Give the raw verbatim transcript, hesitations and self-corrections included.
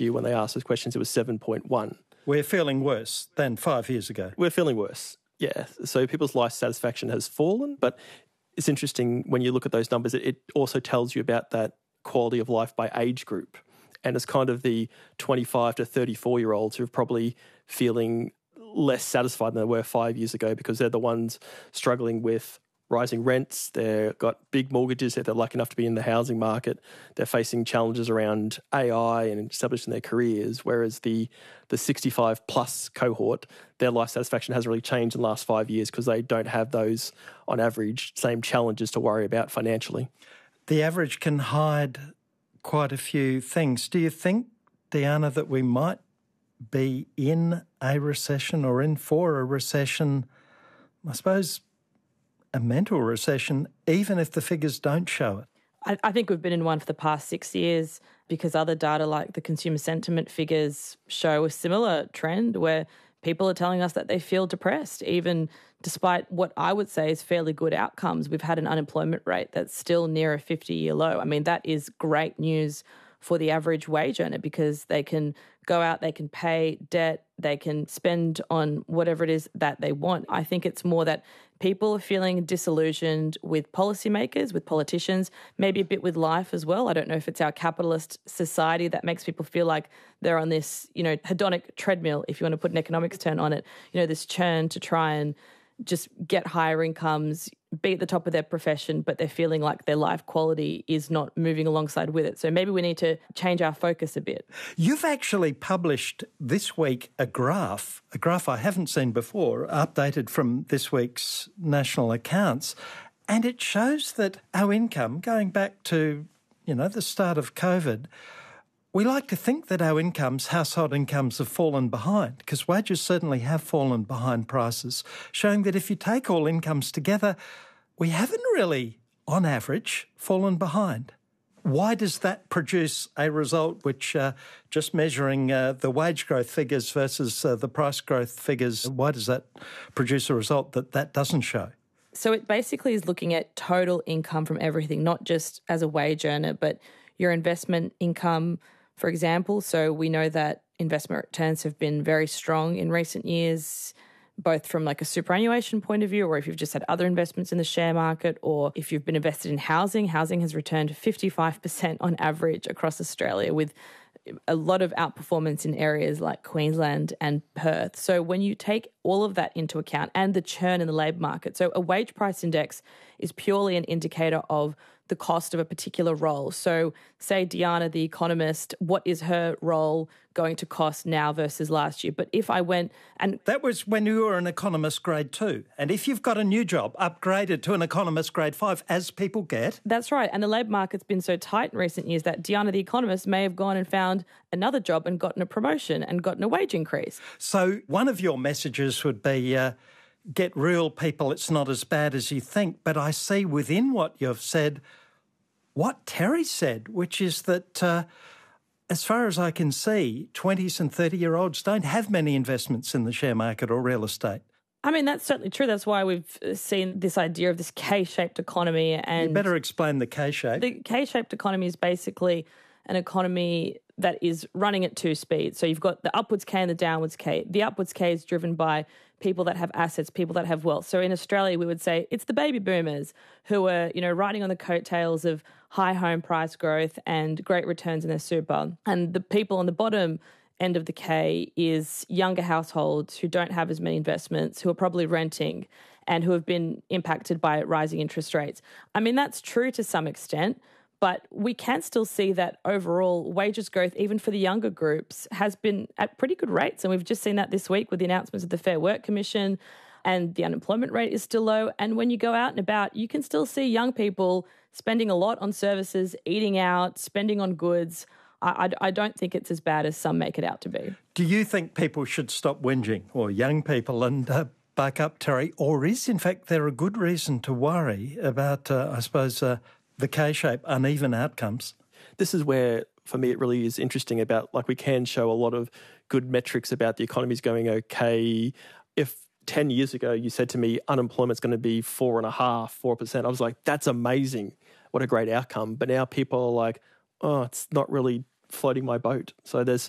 year when they asked those questions, it was seven point one. We're feeling worse than five years ago. We're feeling worse, yeah. So people's life satisfaction has fallen, but it's interesting when you look at those numbers, it also tells you about that quality of life by age group. And it's kind of the twenty-five to thirty-four-year-olds who are probably feeling less satisfied than they were five years ago because they're the ones struggling with rising rents. They've got big mortgages if they're lucky enough to be in the housing market. They're facing challenges around A I and establishing their careers, whereas the the sixty-five plus cohort, their life satisfaction hasn't really changed in the last five years because they don't have those, on average, same challenges to worry about financially. The average can hide quite a few things. Do you think, Deanna, that we might be in a recession or in for a recession, I suppose, a mental recession, even if the figures don't show it? I, I think we've been in one for the past six years because other data like the consumer sentiment figures show a similar trend where people are telling us that they feel depressed, even despite what I would say is fairly good outcomes. We've had an unemployment rate that's still near a fifty-year low. I mean, that is great news for the average wage earner because they can go out, they can pay debt, they can spend on whatever it is that they want. I think it's more that people are feeling disillusioned with policymakers, with politicians, maybe a bit with life as well. I don't know if it's our capitalist society that makes people feel like they're on this, you know, hedonic treadmill, if you want to put an economics term on it, you know, this churn to try and just get higher incomes, be at the top of their profession, but they're feeling like their life quality is not moving alongside with it. So maybe we need to change our focus a bit. You've actually published this week a graph, a graph I haven't seen before, updated from this week's national accounts, and it shows that our income, going back to, you know, the start of COVID, we like to think that our incomes, household incomes, have fallen behind because wages certainly have fallen behind prices, showing that if you take all incomes together, we haven't really, on average, fallen behind. Why does that produce a result which, uh, just measuring uh, the wage growth figures versus uh, the price growth figures, why does that produce a result that that doesn't show? So it basically is looking at total income from everything, not just as a wage earner, but your investment income, for example. So we know that investment returns have been very strong in recent years, both from like a superannuation point of view, or if you've just had other investments in the share market, or if you've been invested in housing. Housing has returned fifty-five percent on average across Australia, with a lot of outperformance in areas like Queensland and Perth. So when you take all of that into account and the churn in the labour market, so a wage price index is purely an indicator of the cost of a particular role. So say Deanna, the economist, what is her role going to cost now versus last year? But if I went and... That was when you were an economist grade two. And if you've got a new job, upgraded to an economist grade five, as people get... That's right. And the labour market's been so tight in recent years that Deanna, the economist, may have gone and found another job and gotten a promotion and gotten a wage increase. So one of your messages would be... Uh, get real, people, it's not as bad as you think. But I see within what you've said what Terry said, which is that, uh, as far as I can see, twenties and thirty-year-olds don't have many investments in the share market or real estate. I mean, that's certainly true. That's why we've seen this idea of this K-shaped economy. And you better explain the K-shape. The K-shaped economy is basically an economy that is running at two speeds. So you've got the upwards K and the downwards K. The upwards K is driven by people that have assets, people that have wealth. So in Australia, we would say it's the baby boomers who are, you know, riding on the coattails of high home price growth and great returns in their super. And the people on the bottom end of the K is younger households who don't have as many investments, who are probably renting and who have been impacted by rising interest rates. I mean, that's true to some extent, but we can still see that overall wages growth, even for the younger groups, has been at pretty good rates. And we've just seen that this week with the announcements of the Fair Work Commission, and the unemployment rate is still low. And when you go out and about, you can still see young people spending a lot on services, eating out, spending on goods. I, I, I don't think it's as bad as some make it out to be. Do you think people should stop whinging, or young people, and uh, buck up, Terry? Or is, in fact, there a good reason to worry about, uh, I suppose, uh, the K-shape, uneven outcomes? This is where, for me, it really is interesting about, like, we can show a lot of good metrics about the economy's going okay. If ten years ago you said to me unemployment's going to be four and a half, four percent, I was like, that's amazing. What a great outcome. But now people are like, oh, it's not really floating my boat. So there's